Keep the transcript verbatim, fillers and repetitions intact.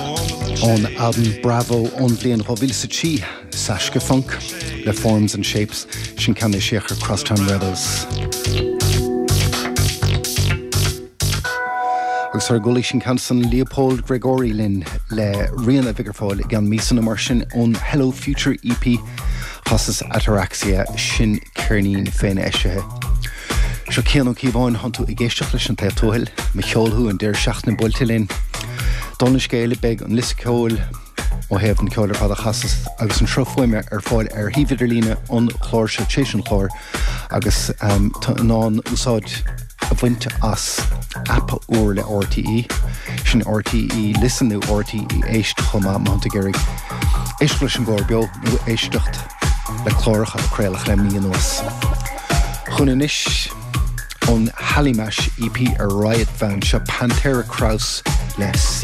On album Bravo on Blian Rovilsa Chi, Sashka Funk, The Forms and Shapes, Shinkana Sheikher Crosstown Rebels. Agus ar gulí Shinkanson Leopold Gregory Lynn le Rihanna Vigarfáil gan Mísan Immersion on Hello Future E P, Hosses Ataraxia Shin Kernin Fein Eshehe. Seo céan cíbháin hantu I géisteach leis an tétóil, Micheolú an deir seach na boltilín. Donis Gael beg an liscóil ó hebh an ceolar fada chasas agus an srofuime ar fáil ar hívidirlíne an chlór se téisian chlór agus um, tá an úsáid a bhainte as app úr le R T E sin R T E listenú R T E éist chuma Montegérig éist leis an gáir beo nó éistecht le chlóracha a créalach le míon nuas. Chun inis on Hallimash E P a Riot Van se Pantera Kraus le